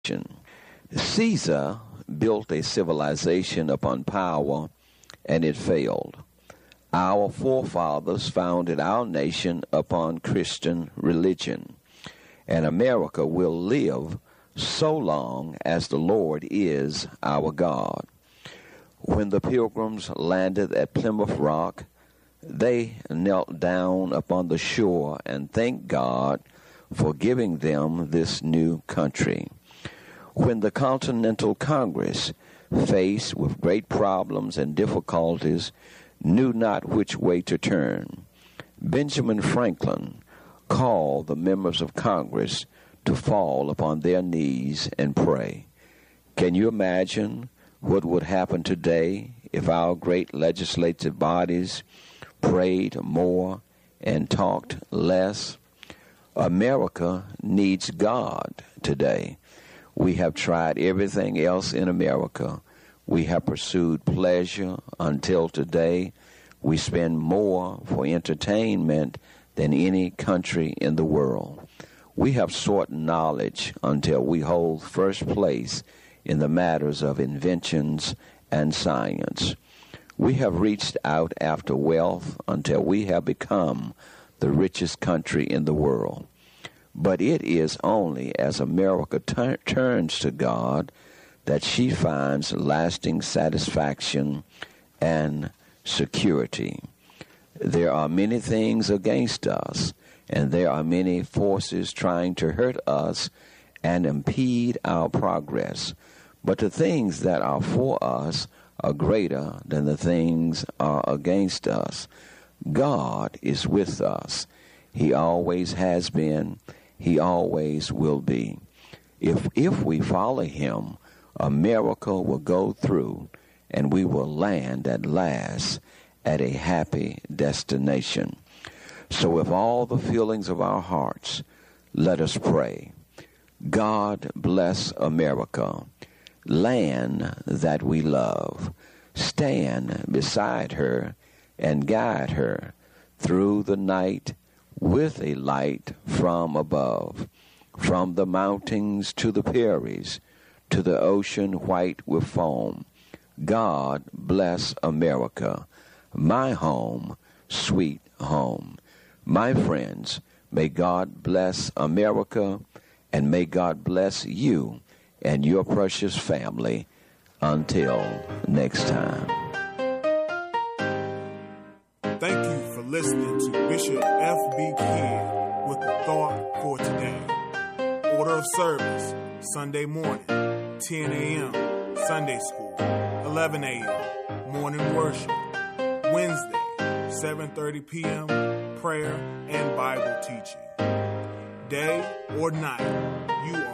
Caesar built a civilization upon power, and it failed. Our forefathers founded our nation upon Christian religion, and America will live so long as the Lord is our God. When the Pilgrims landed at Plymouth Rock, they knelt down upon the shore and thanked God for giving them this new country. When the Continental Congress, faced with great problems and difficulties, knew not which way to turn, Benjamin Franklin called the members of Congress to fall upon their knees and pray. Can you imagine what would happen today if our great legislative bodies prayed more and talked less? America needs God today. We have tried everything else in America. We have pursued pleasure until today. We spend more for entertainment than any country in the world. We have sought knowledge until we hold first place in the matters of inventions and science. We have reached out after wealth until we have become the richest country in the world. But it is only as America turns to God that she finds lasting satisfaction and security. There are many things against us, and there are many forces trying to hurt us and impede our progress. But the things that are for us are greater than the things are against us. God is with us. He always has been. He always will be. If we follow him, America will go through, and we will land at last at a happy destination. So with all the feelings of our hearts, let us pray. God bless America, land that we love. Stand beside her and guide her through the night with a light from above, from the mountains to the prairies, to the ocean white with foam. God bless America, my home, sweet home. My friends, may God bless America, and may God bless you and your precious family. Until next time. Thank you for listening to Bishop F.B. Kidd with the Thought for Today. Order of service, Sunday morning, 10 a.m., Sunday school, 11 a.m., morning worship. Wednesday, 7:30 p.m., prayer and Bible teaching. Day or night, you are